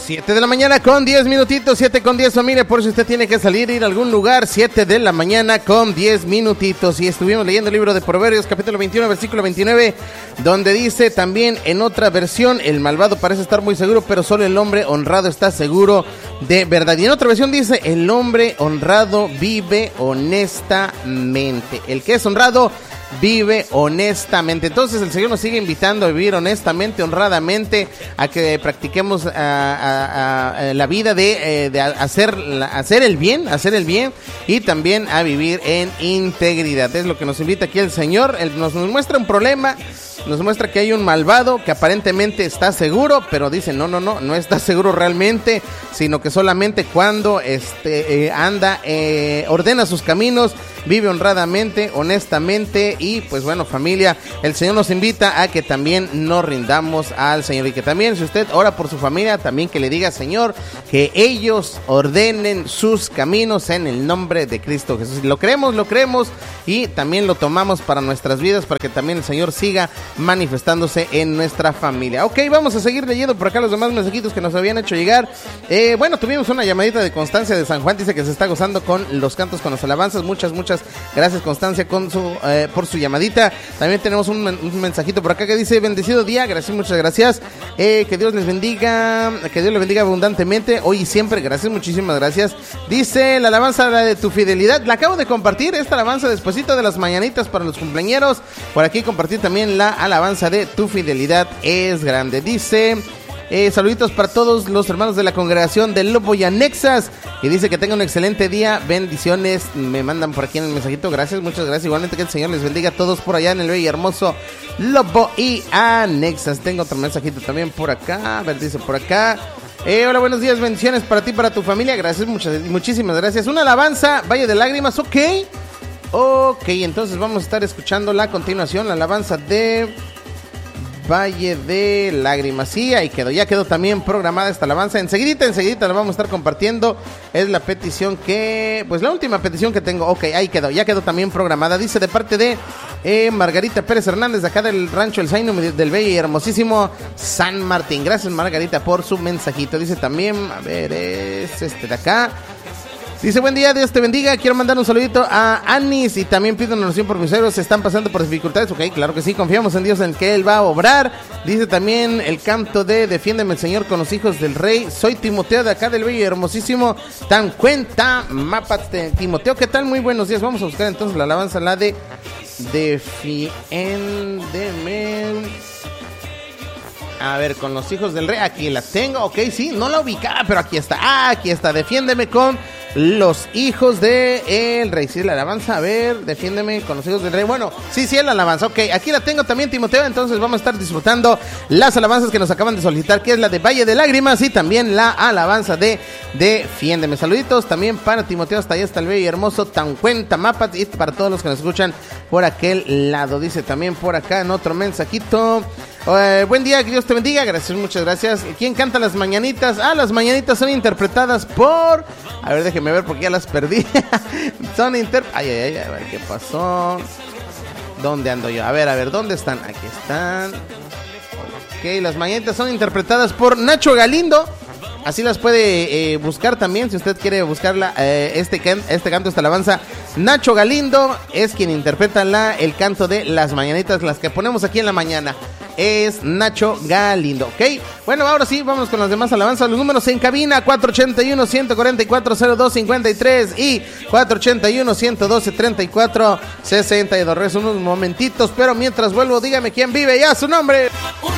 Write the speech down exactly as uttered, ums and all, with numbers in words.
siete de la mañana con diez minutitos, siete con diez, familia, por si usted tiene que salir, ir a algún lugar, siete de la mañana con diez minutitos. Y estuvimos leyendo el libro de Proverbios, capítulo veintiuno, versículo veintinueve, donde dice también en otra versión, el malvado parece estar muy seguro, pero solo el hombre honrado está seguro de verdad. Y en otra versión dice, el hombre honrado vive honestamente. El que es honrado vive honestamente. Entonces el Señor nos sigue invitando a vivir honestamente, honradamente, a que practiquemos a, a, a la vida de, eh, de hacer, hacer el bien, hacer el bien y también a vivir en integridad. Es lo que nos invita aquí el Señor. Él nos, nos muestra un problema, nos muestra que hay un malvado que aparentemente está seguro, pero dice no, no, no, no está seguro realmente, sino que solamente cuando este, eh, anda, eh, ordena sus caminos, vive honradamente, honestamente. Y pues bueno, familia, el Señor nos invita a que también nos rindamos al Señor y que también, si usted ora por su familia, también que le diga, Señor, que ellos ordenen sus caminos en el nombre de Cristo Jesús. Lo creemos, lo creemos y también lo tomamos para nuestras vidas, para que también el Señor siga manifestándose en nuestra familia. Ok, vamos a seguir leyendo por acá los demás mensajitos que nos habían hecho llegar. Eh, bueno, tuvimos una llamadita de Constancia de San Juan, dice que se está gozando con los cantos, con las alabanzas. Muchas, muchas gracias, Constancia, con su, eh, por su llamadita. También tenemos un, un mensajito por acá que dice, bendecido día, gracias, muchas gracias. Eh, que Dios les bendiga, que Dios les bendiga abundantemente, hoy y siempre. Gracias, muchísimas gracias. Dice, la alabanza la de tu fidelidad, la acabo de compartir, esta alabanza despuesito de las mañanitas para los cumpleañeros. Por aquí compartí también la alabanza de tu fidelidad es grande. Dice, eh, saluditos para todos los hermanos de la congregación de Lobo y Anexas, y dice que tengan un excelente día, bendiciones. Me mandan por aquí en el mensajito, gracias, muchas gracias. Igualmente que el Señor les bendiga a todos por allá en el bello y hermoso Lobo y Anexas. Tengo otro mensajito también por acá, a ver, dice por acá, eh, hola, buenos días, bendiciones para ti, para tu familia. Gracias, muchas, muchísimas gracias. Una alabanza, Valle de Lágrimas, ok. Ok, entonces vamos a estar escuchando la continuación, la alabanza de Valle de Lágrimas. Sí, ahí quedó, ya quedó también programada esta alabanza. Enseguidita, enseguidita la vamos a estar compartiendo. Es la petición que, pues la última petición que tengo. Ok, ahí quedó, ya quedó también programada. Dice de parte de eh, Margarita Pérez Hernández, de acá del rancho El Zaino, del bello y hermosísimo San Martín. Gracias, Margarita, por su mensajito. Dice también, a ver, es este de acá. Dice, buen día, Dios te bendiga, quiero mandar un saludito a Anis y también pido una oración por mis suegros, se están pasando por dificultades. Ok, claro que sí, confiamos en Dios, en que Él va a obrar. Dice también el canto de Defiéndeme el Señor con los hijos del Rey. Soy Timoteo de acá del bello y hermosísimo Tan Cuenta Mapas. Timoteo, ¿qué tal? Muy buenos días. Vamos a buscar entonces la alabanza, la de Defiéndeme. A ver, con los hijos del Rey, aquí la tengo, ok, sí, no la ubicaba, pero aquí está, ah, aquí está, defiéndeme con los hijos del Rey. Sí, la alabanza, a ver, defiéndeme con los hijos del Rey. Bueno, sí, sí, es la alabanza, ok, aquí la tengo también, Timoteo. Entonces vamos a estar disfrutando las alabanzas que nos acaban de solicitar, que es la de Valle de Lágrimas y también la alabanza de Defiéndeme. Saluditos también para Timoteo, hasta allá está el bello y hermoso Tancuenta Mapas, y para todos los que nos escuchan por aquel lado. Dice también por acá en otro mensajito, Uh, buen día, que Dios te bendiga, gracias, muchas gracias. ¿Quién canta las mañanitas? Ah, las mañanitas son interpretadas por... A ver, déjeme ver porque ya las perdí. Son inter... Ay, ay, ay, a ver, ¿qué pasó? ¿Dónde ando yo? A ver, a ver, ¿dónde están? Aquí están. Ok, las mañanitas son interpretadas por Nacho Galindo. Así las puede eh, buscar también, si usted quiere buscarla, eh, este, can, este canto, esta alabanza. Nacho Galindo es quien interpreta la, el canto de las mañanitas, las que ponemos aquí en la mañana. Es Nacho Galindo, ¿ok? Bueno, ahora sí, vamos con las demás alabanzas. Los números en cabina, cuatro ochenta y uno, ciento cuarenta y cuatro, cero dos cincuenta y tres y cuatro ochenta y uno, ciento doce, treinta y cuatro, sesenta y dos. Rezo unos momentitos, pero mientras vuelvo, dígame quién vive ya, su nombre.